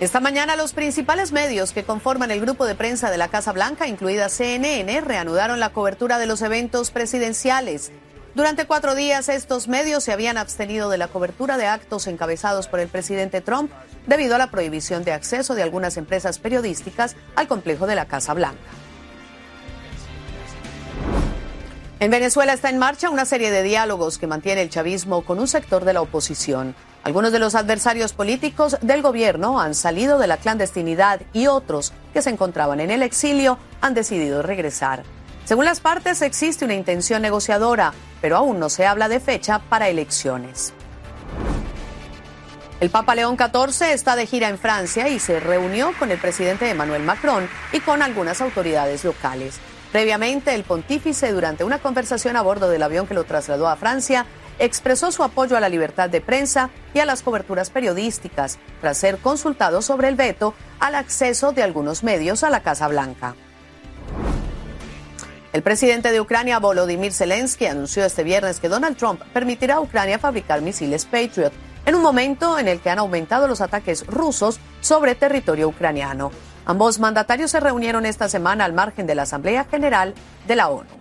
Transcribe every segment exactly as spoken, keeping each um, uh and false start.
Esta mañana los principales medios que conforman el grupo de prensa de la Casa Blanca, incluida C N N, reanudaron la cobertura de los eventos presidenciales. Durante cuatro días estos medios se habían abstenido de la cobertura de actos encabezados por el presidente Trump debido a la prohibición de acceso de algunas empresas periodísticas al complejo de la Casa Blanca. En Venezuela está en marcha una serie de diálogos que mantiene el chavismo con un sector de la oposición. Algunos de los adversarios políticos del gobierno han salido de la clandestinidad y otros que se encontraban en el exilio han decidido regresar. Según las partes, existe una intención negociadora, pero aún no se habla de fecha para elecciones. El Papa León catorce está de gira en Francia y se reunió con el presidente Emmanuel Macron y con algunas autoridades locales. Previamente, el pontífice, durante una conversación a bordo del avión que lo trasladó a Francia, expresó su apoyo a la libertad de prensa y a las coberturas periodísticas, tras ser consultado sobre el veto al acceso de algunos medios a la Casa Blanca. El presidente de Ucrania, Volodymyr Zelensky, anunció este viernes que Donald Trump permitirá a Ucrania fabricar misiles Patriot, en un momento en el que han aumentado los ataques rusos sobre territorio ucraniano. Ambos mandatarios se reunieron esta semana al margen de la Asamblea General de la ONU.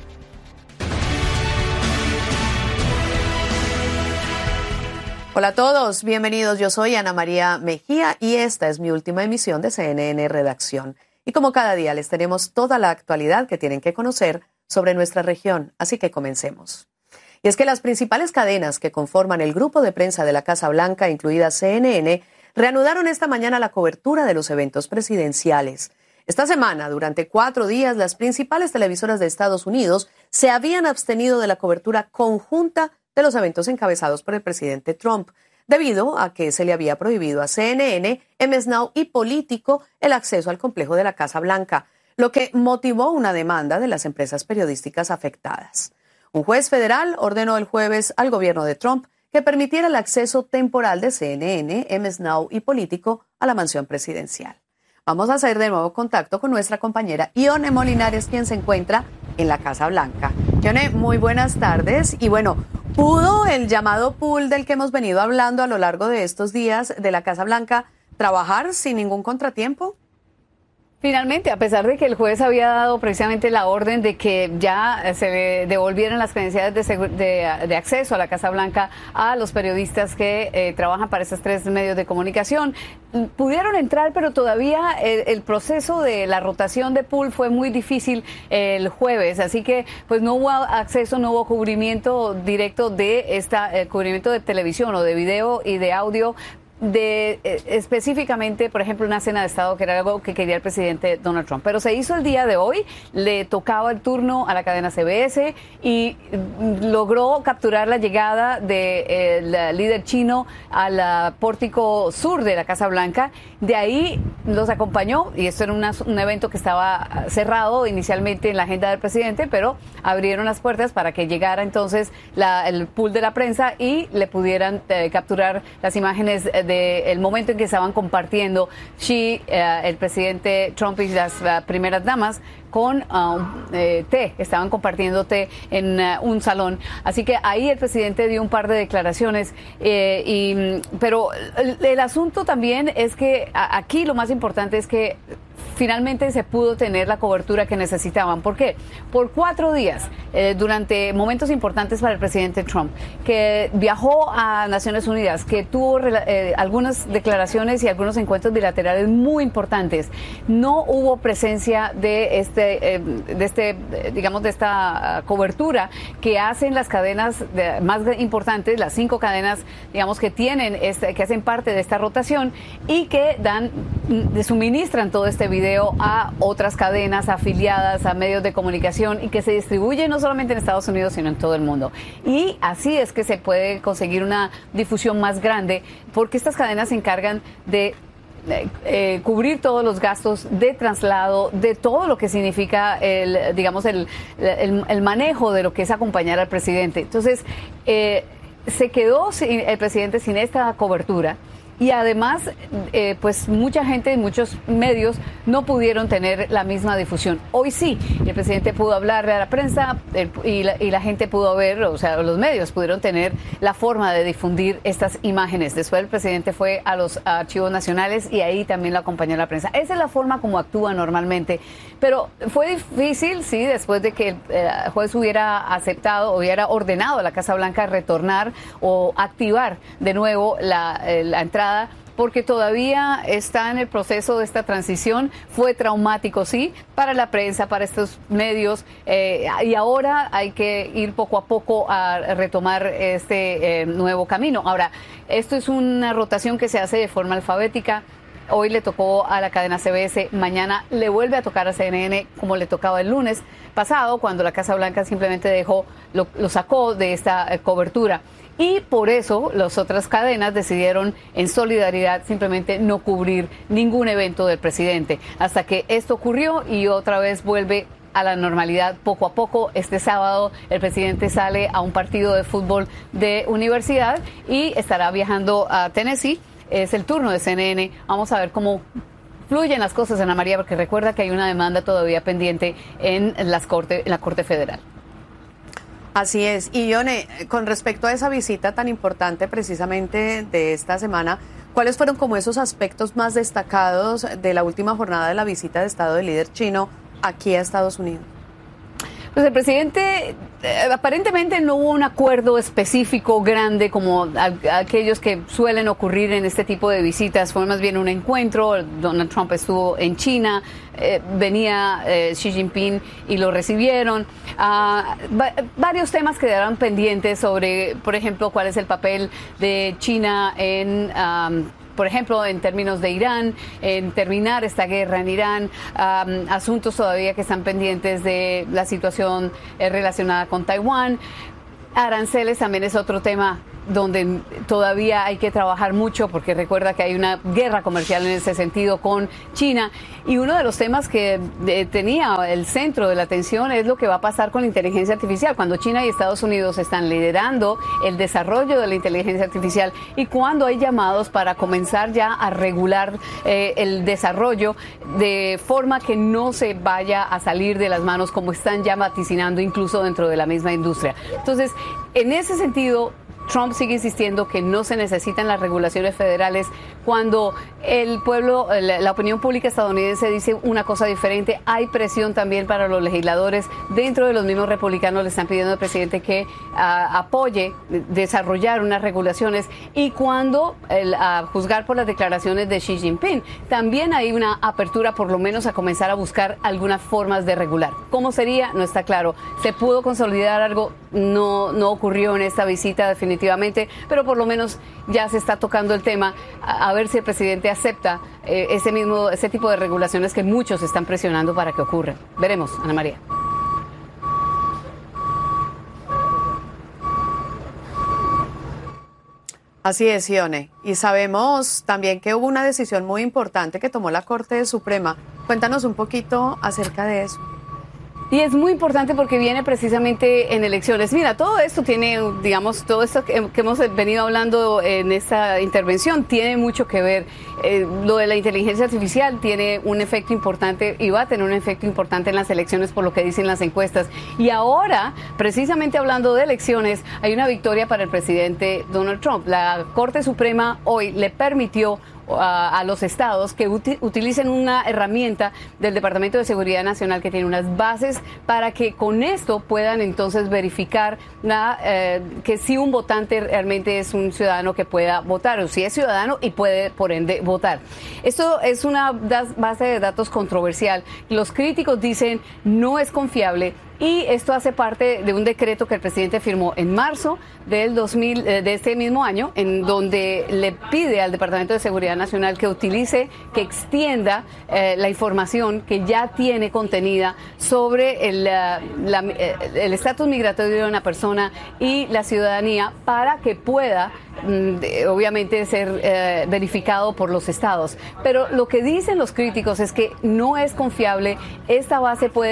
Hola a todos, bienvenidos. Yo soy Ana María Mejía y esta es mi última emisión de C N N Redacción. Y como cada día les tenemos toda la actualidad que tienen que conocer sobre nuestra región, así que comencemos. Y es que las principales cadenas que conforman el grupo de prensa de la Casa Blanca, incluida C N N, reanudaron esta mañana la cobertura de los eventos presidenciales. Esta semana, durante cuatro días, las principales televisoras de Estados Unidos se habían abstenido de la cobertura conjunta de los eventos encabezados por el presidente Trump, debido a que se le había prohibido a C N N, M S Now y Político el acceso al complejo de la Casa Blanca, lo que motivó una demanda de las empresas periodísticas afectadas. Un juez federal ordenó el jueves al gobierno de Trump que permitiera el acceso temporal de C N N, M S Now y Político a la mansión presidencial. Vamos a hacer de nuevo contacto con nuestra compañera Ione Molinares, quien se encuentra en la Casa Blanca. Ione, muy buenas tardes. Y bueno, ¿pudo el llamado pool del que hemos venido hablando a lo largo de estos días de la Casa Blanca trabajar sin ningún contratiempo? Finalmente, a pesar de que el juez había dado precisamente la orden de que ya se devolvieran las credenciales de, de, de acceso a la Casa Blanca a los periodistas que eh, trabajan para esos tres medios de comunicación, pudieron entrar, pero todavía el, el proceso de la rotación de pool fue muy difícil el jueves, así que pues no hubo acceso, no hubo cubrimiento directo de esta eh, cubrimiento de televisión o de video y de audio de eh, específicamente, por ejemplo, una cena de Estado, que era algo que quería el presidente Donald Trump. Pero se hizo el día de hoy, le tocaba el turno a la cadena C B S y logró capturar la llegada del eh, líder chino al pórtico sur de la Casa Blanca. De ahí los acompañó, y esto era una, un evento que estaba cerrado inicialmente en la agenda del presidente, pero abrieron las puertas para que llegara entonces la, el pool de la prensa y le pudieran eh, capturar las imágenes de el momento en que estaban compartiendo Xi, eh, el presidente Trump y las uh, primeras damas con uh, eh, té, estaban compartiendo té en uh, un salón. Así que ahí el presidente dio un par de declaraciones, eh, y, pero el, el asunto también es que a, aquí lo más importante es que finalmente se pudo tener la cobertura que necesitaban. ¿Por qué? Por cuatro días, eh, durante momentos importantes para el presidente Trump, que viajó a Naciones Unidas, que tuvo eh, algunas declaraciones y algunos encuentros bilaterales muy importantes, no hubo presencia de este, eh, de este, digamos, de esta cobertura que hacen las cadenas de, más importantes, las cinco cadenas, digamos, que tienen, este, que hacen parte de esta rotación y que dan, suministran todo este video a otras cadenas afiliadas a medios de comunicación y que se distribuye no solamente en Estados Unidos sino en todo el mundo. Y así es que se puede conseguir una difusión más grande, porque estas cadenas se encargan de Eh, eh, cubrir todos los gastos de traslado, de todo lo que significa el, digamos, el, el, el manejo de lo que es acompañar al presidente. Entonces, eh, se quedó sin, el presidente sin esta cobertura. y además eh, pues mucha gente y muchos medios no pudieron tener la misma difusión. Hoy sí, el presidente pudo hablarle a la prensa el, y, la, y la gente pudo ver, o sea, los medios pudieron tener la forma de difundir estas imágenes. Después el presidente fue a los archivos nacionales y ahí también lo acompañó la prensa. Esa es la forma como actúa normalmente, pero fue difícil, sí, después de que el eh, juez hubiera aceptado, hubiera ordenado a la Casa Blanca retornar o activar de nuevo la, eh, la entrada, porque todavía está en el proceso de esta transición. Fue traumático, sí, para la prensa, para estos medios, eh, y ahora hay que ir poco a poco a retomar este eh, nuevo camino. Ahora, esto es una rotación que se hace de forma alfabética. Hoy le tocó a la cadena C B S, mañana le vuelve a tocar a C N N como le tocaba el lunes pasado, cuando la Casa Blanca simplemente dejó, lo, lo sacó de esta eh, cobertura. Y por eso las otras cadenas decidieron en solidaridad simplemente no cubrir ningún evento del presidente hasta que esto ocurrió y otra vez vuelve a la normalidad poco a poco. Este sábado el presidente sale a un partido de fútbol de universidad y estará viajando a Tennessee. Es el turno de C N N. Vamos a ver cómo fluyen las cosas, Ana María, porque recuerda que hay una demanda todavía pendiente en, las corte, en la Corte Federal. Así es. Y Yone, con respecto a esa visita tan importante precisamente de esta semana, ¿cuáles fueron como esos aspectos más destacados de la última jornada de la visita de Estado del líder chino aquí a Estados Unidos? Pues el presidente, eh, aparentemente no hubo un acuerdo específico grande como a, a aquellos que suelen ocurrir en este tipo de visitas. Fue más bien un encuentro. Donald Trump estuvo en China, eh, venía eh, Xi Jinping y lo recibieron. Ah, va, varios temas quedaron pendientes sobre, por ejemplo, cuál es el papel de China en... Um, por ejemplo, en términos de Irán, en terminar esta guerra en Irán, um, asuntos todavía que están pendientes de la situación eh, relacionada con Taiwán. Aranceles también es otro tema donde todavía hay que trabajar mucho, porque recuerda que hay una guerra comercial en ese sentido con China, y uno de los temas que eh, tenía el centro de la atención es lo que va a pasar con la inteligencia artificial, cuando China y Estados Unidos están liderando el desarrollo de la inteligencia artificial y cuando hay llamados para comenzar ya a regular eh, el desarrollo de forma que no se vaya a salir de las manos como están ya vaticinando incluso dentro de la misma industria. Entonces, en ese sentido, Trump sigue insistiendo que no se necesitan las regulaciones federales cuando el pueblo, la, la opinión pública estadounidense dice una cosa diferente. Hay presión también para los legisladores. Dentro de los mismos republicanos le están pidiendo al presidente que uh, apoye desarrollar unas regulaciones. Y cuando, el, a juzgar por las declaraciones de Xi Jinping, también hay una apertura por lo menos a comenzar a buscar algunas formas de regular. ¿Cómo sería? No está claro. ¿Se pudo consolidar algo? No, no ocurrió en esta visita definitivamente, pero por lo menos ya se está tocando el tema, a, a ver si el presidente acepta eh, ese mismo ese tipo de regulaciones que muchos están presionando para que ocurran. Veremos, Ana María. Así es, Ione. Y sabemos también que hubo una decisión muy importante que tomó la Corte Suprema. Cuéntanos un poquito acerca de eso. Y es muy importante porque viene precisamente en elecciones. Mira, todo esto tiene, digamos, todo esto que, que hemos venido hablando en esta intervención tiene mucho que ver. Eh, lo de la inteligencia artificial tiene un efecto importante y va a tener un efecto importante en las elecciones por lo que dicen las encuestas. Y ahora, precisamente hablando de elecciones, hay una victoria para el presidente Donald Trump. La Corte Suprema hoy le permitió a, a los estados que uti utilicen una herramienta del Departamento de Seguridad Nacional que tiene unas bases para que con esto puedan entonces verificar la, eh, que si un votante realmente es un ciudadano que pueda votar o si es ciudadano y puede por ende votar. Esto es una base de datos controversial. Los críticos dicen no es confiable. Y esto hace parte de un decreto que el presidente firmó en marzo del dos mil, de este mismo año, en donde le pide al Departamento de Seguridad Nacional que utilice, que extienda eh, la información que ya tiene contenida sobre el estatus migratorio de una persona y la ciudadanía para que pueda, mm, obviamente, ser eh, verificado por los estados. Pero lo que dicen los críticos es que no es confiable. Esta base puede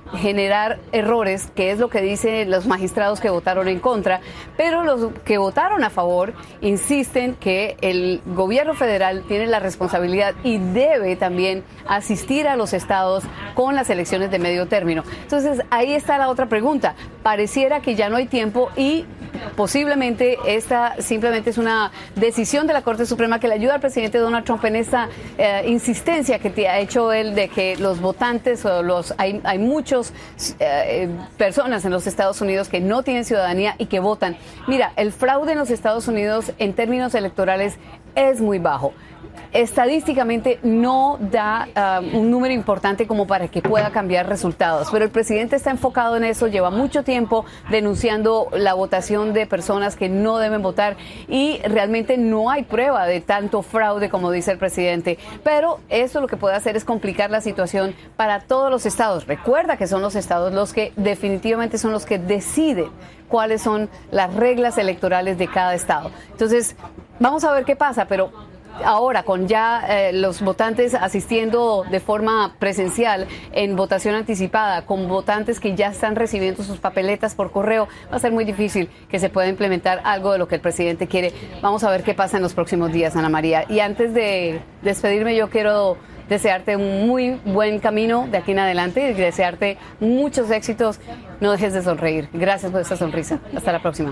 generar errores, que es lo que dicen los magistrados que votaron en contra, pero los que votaron a favor insisten que el gobierno federal tiene la responsabilidad y debe también asistir a los estados con las elecciones de medio término. Entonces, ahí está la otra pregunta. Pareciera que ya no hay tiempo y posiblemente esta simplemente es una decisión de la Corte Suprema que le ayuda al presidente Donald Trump en esta eh, insistencia que ha hecho él de que los votantes o los hay, hay muchos eh, personas en los Estados Unidos que no tienen ciudadanía y que votan. Mira, el fraude en los Estados Unidos en términos electorales es muy bajo. Estadísticamente no da uh, un número importante como para que pueda cambiar resultados, pero el presidente está enfocado en eso, lleva mucho tiempo denunciando la votación de personas que no deben votar y realmente no hay prueba de tanto fraude como dice el presidente, pero eso lo que puede hacer es complicar la situación para todos los estados. Recuerda que son los estados los que definitivamente son los que deciden cuáles son las reglas electorales de cada estado. Entonces, vamos a ver qué pasa, pero ahora, con ya eh, los votantes asistiendo de forma presencial en votación anticipada, con votantes que ya están recibiendo sus papeletas por correo, va a ser muy difícil que se pueda implementar algo de lo que el presidente quiere. Vamos a ver qué pasa en los próximos días, Ana María. Y antes de despedirme, yo quiero desearte un muy buen camino de aquí en adelante y desearte muchos éxitos. No dejes de sonreír. Gracias por esta sonrisa. Hasta la próxima.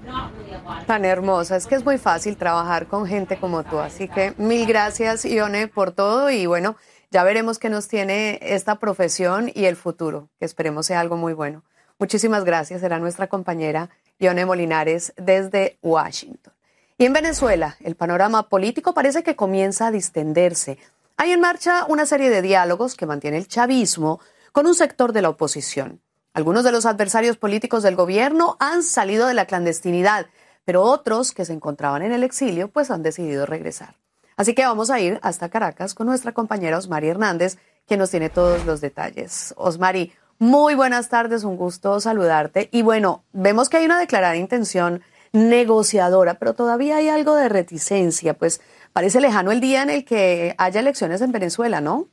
Tan hermosa, es que es muy fácil trabajar con gente como tú, así que mil gracias, Ione, por todo y bueno, ya veremos qué nos tiene esta profesión y el futuro, que esperemos sea algo muy bueno. Muchísimas gracias, era nuestra compañera Ione Molinares desde Washington. Y en Venezuela, el panorama político parece que comienza a distenderse. Hay en marcha una serie de diálogos que mantiene el chavismo con un sector de la oposición. Algunos de los adversarios políticos del gobierno han salido de la clandestinidad, pero otros que se encontraban en el exilio pues han decidido regresar. Así que vamos a ir hasta Caracas con nuestra compañera Osmari Hernández, que nos tiene todos los detalles. Osmari, muy buenas tardes, un gusto saludarte. Y bueno, vemos que hay una declarada intención negociadora, pero todavía hay algo de reticencia, pues parece lejano el día en el que haya elecciones en Venezuela, ¿no?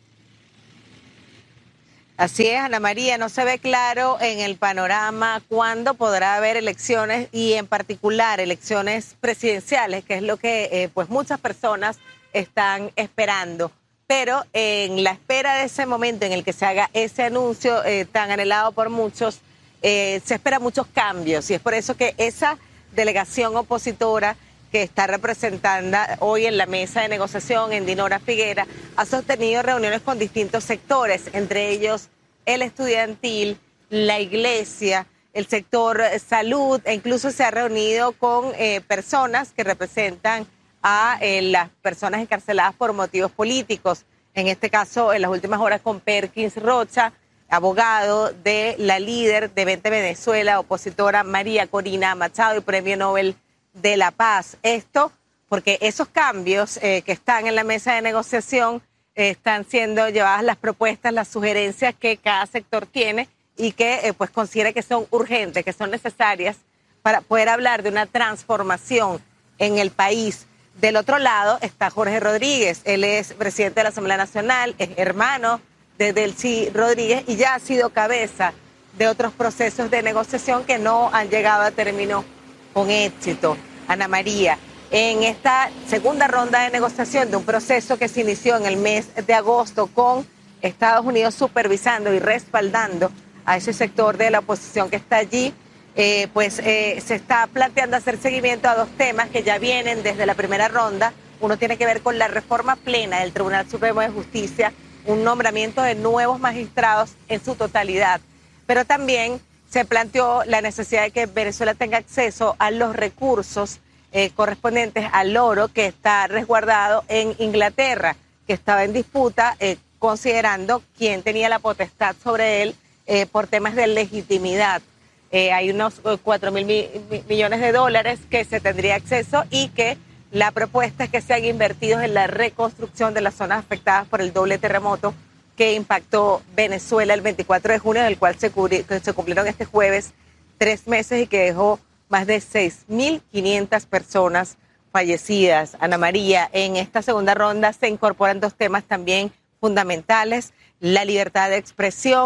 Así es, Ana María, no se ve claro en el panorama cuándo podrá haber elecciones y en particular elecciones presidenciales, que es lo que eh, pues muchas personas están esperando. Pero en la espera de ese momento en el que se haga ese anuncio eh, tan anhelado por muchos, eh, se esperan muchos cambios y es por eso que esa delegación opositora que está representando hoy en la mesa de negociación en Dinora Figuera, ha sostenido reuniones con distintos sectores, entre ellos el estudiantil, la iglesia, el sector salud, e incluso se ha reunido con eh, personas que representan a eh, las personas encarceladas por motivos políticos. En este caso, en las últimas horas con Perkins Rocha, abogado de la líder de Vente Venezuela, opositora María Corina Machado y Premio Nobel de la Paz. Esto porque esos cambios eh, que están en la mesa de negociación eh, están siendo llevadas las propuestas, las sugerencias que cada sector tiene y que eh, pues considera que son urgentes, que son necesarias para poder hablar de una transformación en el país. Del otro lado está Jorge Rodríguez, él es presidente de la Asamblea Nacional, es hermano de Delcy Rodríguez y ya ha sido cabeza de otros procesos de negociación que no han llegado a término con éxito. Ana María, en esta segunda ronda de negociación de un proceso que se inició en el mes de agosto con Estados Unidos supervisando y respaldando a ese sector de la oposición que está allí, eh, pues eh, se está planteando hacer seguimiento a dos temas que ya vienen desde la primera ronda. Uno tiene que ver con la reforma plena del Tribunal Supremo de Justicia, un nombramiento de nuevos magistrados en su totalidad, pero también se planteó la necesidad de que Venezuela tenga acceso a los recursos eh, correspondientes al oro que está resguardado en Inglaterra, que estaba en disputa, eh, considerando quién tenía la potestad sobre él eh, por temas de legitimidad. Eh, hay unos cuatro mil mi, mi, millones de dólares que se tendría acceso y que la propuesta es que sean invertidos en la reconstrucción de las zonas afectadas por el doble terremoto que impactó Venezuela el veinticuatro de junio, del cual se, cubri, se cumplieron este jueves tres meses y que dejó más de seis mil quinientas personas fallecidas. Ana María, en esta segunda ronda se incorporan dos temas también fundamentales: la libertad de expresión,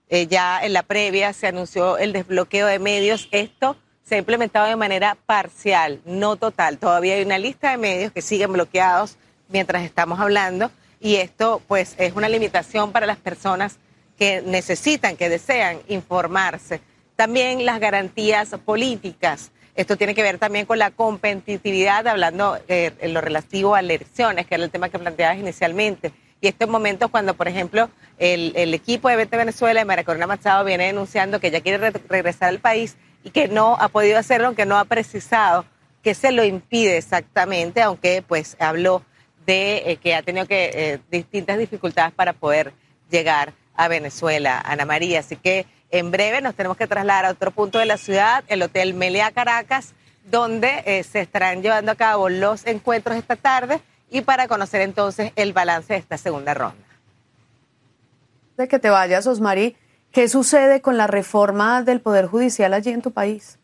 Eh, ya en la previa se anunció el desbloqueo de medios. Esto se ha implementado de manera parcial, no total. Todavía hay una lista de medios que siguen bloqueados mientras estamos hablando, y esto pues es una limitación para las personas que necesitan, que desean informarse. También las garantías políticas. Esto tiene que ver también con la competitividad, hablando eh, en lo relativo a elecciones, que era el tema que planteabas inicialmente. Y estos momentos cuando, por ejemplo, el, el equipo de Vete Venezuela de María Corina Machado viene denunciando que ella quiere re regresar al país y que no ha podido hacerlo, aunque no ha precisado qué se lo impide exactamente, aunque pues habló de eh, que ha tenido que eh, distintas dificultades para poder llegar a Venezuela, Ana María. Así que en breve nos tenemos que trasladar a otro punto de la ciudad, el Hotel Meliá Caracas, donde eh, se estarán llevando a cabo los encuentros esta tarde y para conocer entonces el balance de esta segunda ronda. De que te vayas, Osmari, ¿qué sucede con la reforma del Poder Judicial allí en tu país?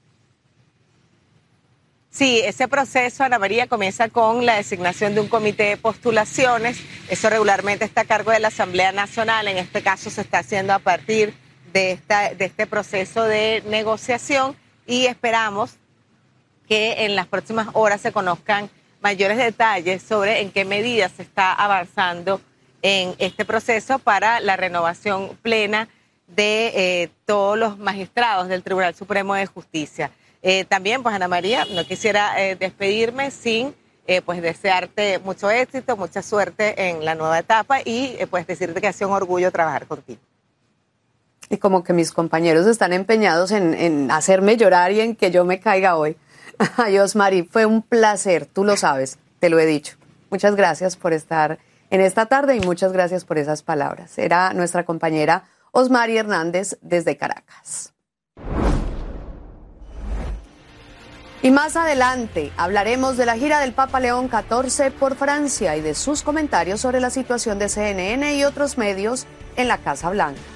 Sí, ese proceso, Ana María, comienza con la designación de un comité de postulaciones. Eso regularmente está a cargo de la Asamblea Nacional. En este caso se está haciendo a partir de, esta, de este proceso de negociación, y esperamos que en las próximas horas se conozcan mayores detalles sobre en qué medidas se está avanzando en este proceso para la renovación plena de eh, todos los magistrados del Tribunal Supremo de Justicia. Eh, también, pues, Ana María, no quisiera eh, despedirme sin eh, pues desearte mucho éxito, mucha suerte en la nueva etapa y eh, pues decirte que ha sido un orgullo trabajar contigo. Y como que mis compañeros están empeñados en, en hacerme llorar y en que yo me caiga hoy. Ay, Osmari, fue un placer, tú lo sabes, te lo he dicho. Muchas gracias por estar en esta tarde y muchas gracias por esas palabras. Era nuestra compañera Osmari Hernández desde Caracas. Y más adelante hablaremos de la gira del Papa León catorce por Francia y de sus comentarios sobre la situación de C N N y otros medios en la Casa Blanca.